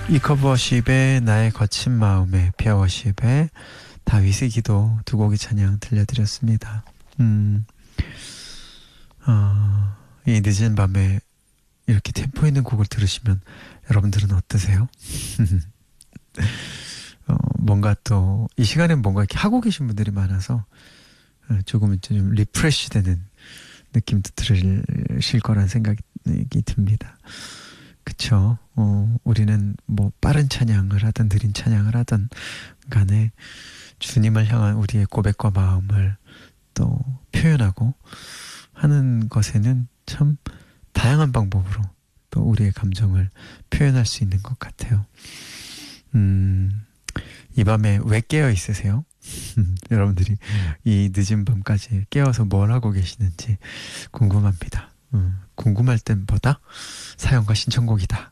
이커버십의 나의 거친 마음에, 피어워십의 다윗의 기도 두 곡의 찬양 들려드렸습니다. 이 늦은 밤에 이렇게 템포 있는 곡을 들으시면 여러분들은 어떠세요? 뭔가 또 이 시간엔 뭔가 이렇게 하고 계신 분들이 많아서 조금 좀 리프레시 되는 느낌도 들으실 거란 생각이 듭니다. 그쵸? 우리는 뭐 빠른 찬양을 하든 느린 찬양을 하든 간에 주님을 향한 우리의 고백과 마음을 또 표현하고 하는 것에는 참 다양한 방법으로 또 우리의 감정을 표현할 수 있는 것 같아요. 이 밤에 왜 깨어 있으세요? 여러분들이 이 늦은 밤까지 깨어서 뭘 하고 계시는지 궁금합니다. 궁금할 땐보다 사연과 신청곡이다.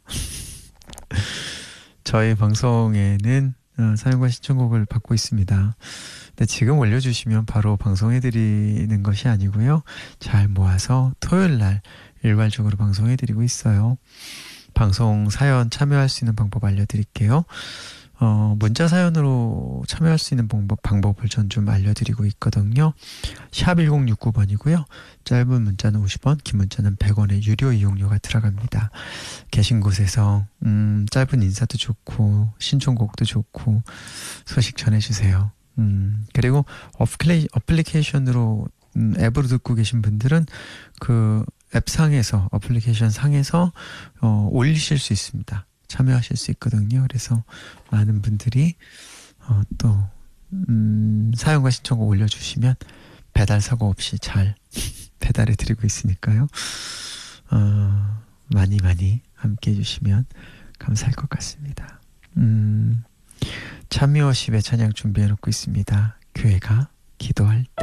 저희 방송에는 사연과 신청곡을 받고 있습니다. 근데 지금 올려주시면 바로 방송해드리는 것이 아니고요. 잘 모아서 토요일날 일괄적으로 방송해드리고 있어요. 방송 사연 참여할 수 있는 방법 알려드릴게요. 문자 사연으로 참여할 수 있는 방법을 전 좀 알려드리고 있거든요. 샵 1069번이고요. 짧은 문자는 50원, 긴 문자는 100원의 유료 이용료가 들어갑니다. 계신 곳에서 짧은 인사도 좋고 신청곡도 좋고 소식 전해주세요. 그리고 어플리케이션으로 앱으로 듣고 계신 분들은 그 앱상에서 어플리케이션 상에서 올리실 수 있습니다. 참여하실 수 있거든요. 그래서 많은 분들이 또 사연과 신청곡 올려주시면 배달 사고 없이 잘 배달해 드리고 있으니까요. 많이 함께 해주시면 감사할 것 같습니다. 참여십의 찬양 준비해 놓고 있습니다. 교회가 기도할